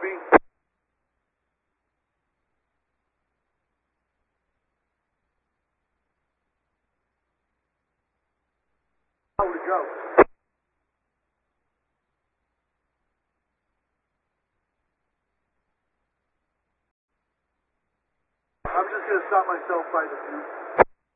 me? How would it go? I'm just gonna stop myself right at you.